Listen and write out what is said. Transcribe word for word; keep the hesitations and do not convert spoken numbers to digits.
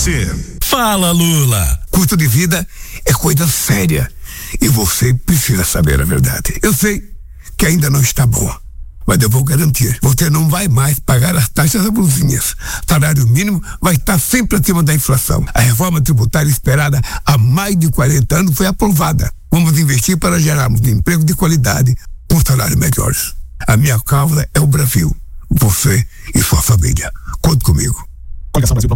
você. Fala, Lula. Custo de vida é coisa séria e você precisa saber a verdade. Eu sei que ainda não está bom, mas eu vou garantir, você não vai mais pagar as taxas abusivas. Salário mínimo vai estar sempre acima da inflação. A reforma tributária esperada há mais de quarenta anos foi aprovada. Vamos investir para gerarmos emprego de qualidade com salários melhores. A minha causa é o Brasil, você e sua família. Conte comigo. Coligação Brasil